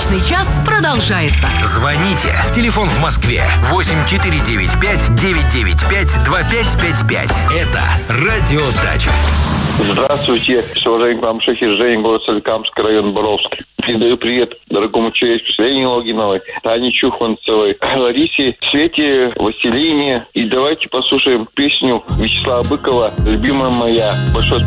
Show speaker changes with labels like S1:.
S1: Личный час продолжается.
S2: Звоните. Телефон в Москве 8495-995-2555. Это Радио Дача.
S3: Здравствуйте, с уважением к вам, Шехи Женя, город Соликамск, район Боровск. Передаю привет дорогому человечеству Лене Логиновой, Тане Чухманцевой, Ларисе, Свете, Василине. И давайте послушаем песню Вячеслава Быкова «Любимая моя». Большое спасибо.